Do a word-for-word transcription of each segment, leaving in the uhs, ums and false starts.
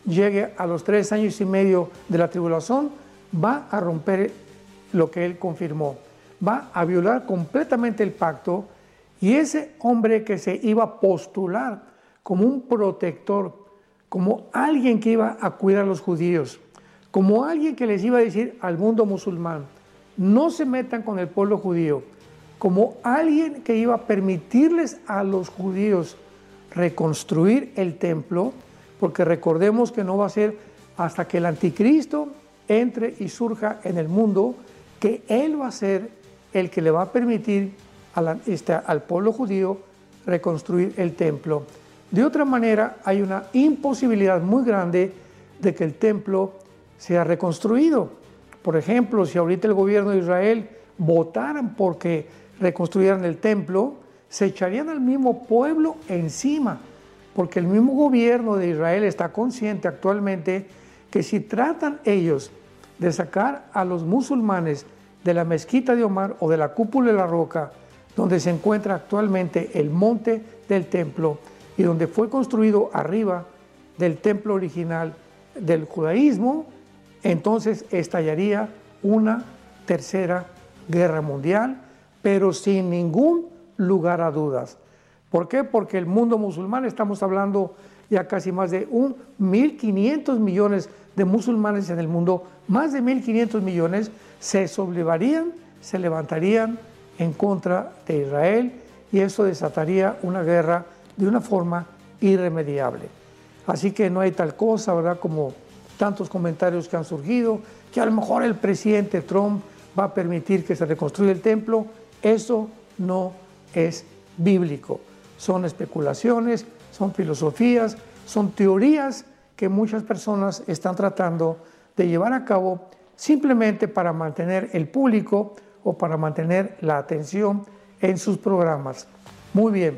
llegue a los tres años y medio de la tribulación, va a romper lo que él confirmó, va a violar completamente el pacto, y ese hombre que se iba a postular como un protector, como alguien que iba a cuidar a los judíos, como alguien que les iba a decir al mundo musulmán, no se metan con el pueblo judío, como alguien que iba a permitirles a los judíos reconstruir el templo, porque recordemos que no va a ser hasta que el anticristo entre y surja en el mundo, que él va a ser el que le va a permitir a la, este, al pueblo judío reconstruir el templo. De otra manera, hay una imposibilidad muy grande de que el templo sea reconstruido. Por ejemplo, si ahorita el gobierno de Israel votaran porque reconstruyeran el templo, se echarían al mismo pueblo encima, porque el mismo gobierno de Israel está consciente actualmente que si tratan ellos de sacar a los musulmanes de la mezquita de Omar o de la cúpula de la roca, donde se encuentra actualmente el monte del templo y donde fue construido arriba del templo original del judaísmo, entonces estallaría una tercera guerra mundial, pero sin ningún lugar a dudas. ¿Por qué? Porque el mundo musulmán, estamos hablando ya casi más de un mil quinientos millones de musulmanes en el mundo, más de mil quinientos millones se sublevarían, se levantarían en contra de Israel, y eso desataría una guerra de una forma irremediable. Así que no hay tal cosa, ¿verdad?, como tantos comentarios que han surgido, que a lo mejor el presidente Trump va a permitir que se reconstruya el templo. Eso no es bíblico. Son especulaciones, son filosofías, son teorías que muchas personas están tratando de llevar a cabo simplemente para mantener el público o para mantener la atención en sus programas. Muy bien.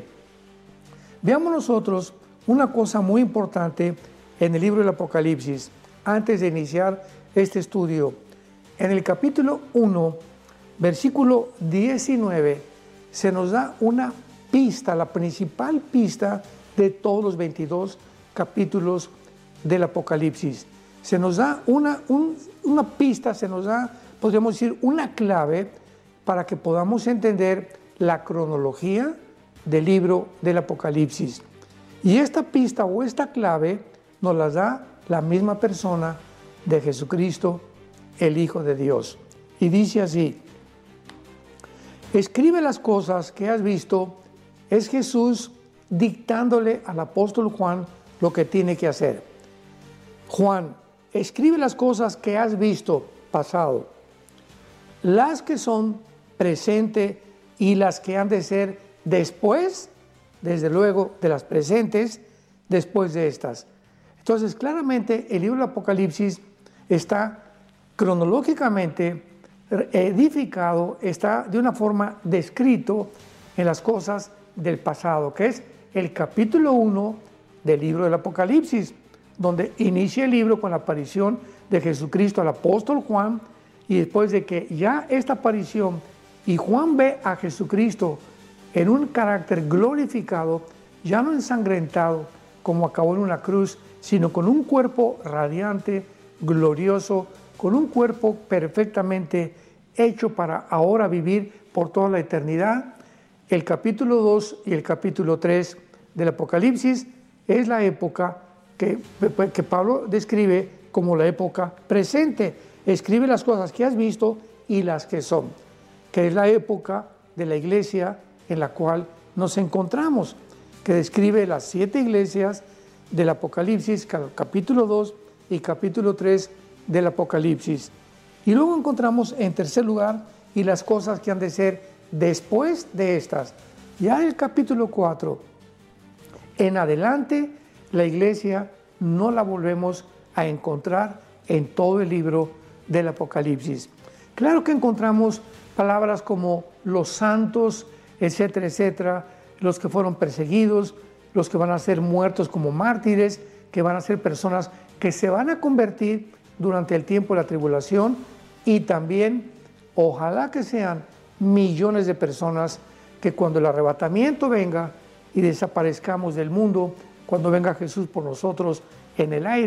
Veamos nosotros una cosa muy importante en el libro del Apocalipsis, antes de iniciar este estudio. En el capítulo uno, versículo diecinueve, se nos da una pista, la principal pista de todos los veintidós capítulos del Apocalipsis. Se nos da una, un, una pista, se nos da, podríamos decir, una clave para que podamos entender la cronología del libro del Apocalipsis. Y esta pista o esta clave nos la da la misma persona de Jesucristo, el Hijo de Dios. Y dice así: escribe las cosas que has visto. Es Jesús dictándole al apóstol Juan lo que tiene que hacer. Juan, escribe las cosas que has visto, pasado, las que son presente y las que han de ser después, desde luego de las presentes, después de estas. Entonces, claramente el libro del Apocalipsis está cronológicamente edificado, está de una forma descrito en las cosas del pasado, que es el capítulo uno del libro del Apocalipsis, donde inicia el libro con la aparición de Jesucristo al apóstol Juan, y después de que ya esta aparición y Juan ve a Jesucristo en un carácter glorificado, ya no ensangrentado como acabó en una cruz, sino con un cuerpo radiante, glorioso, con un cuerpo perfectamente hecho para ahora vivir por toda la eternidad. El capítulo dos y el capítulo tres del Apocalipsis es la época que, que Pablo describe como la época presente. Escribe las cosas que has visto y las que son, que es la época de la iglesia en la cual nos encontramos, que describe las siete iglesias del Apocalipsis, capítulo dos y capítulo tres del Apocalipsis. Y luego encontramos en tercer lugar, y las cosas que han de ser después de estas. Ya en el capítulo cuatro en adelante, la iglesia no la volvemos a encontrar en todo el libro del Apocalipsis. Claro que encontramos palabras como los santos, etcétera, etcétera, los que fueron perseguidos, los que van a ser muertos como mártires, que van a ser personas que se van a convertir durante el tiempo de la tribulación, y también, ojalá que sean millones de personas que cuando el arrebatamiento venga y desaparezcamos del mundo, cuando venga Jesús por nosotros en el aire,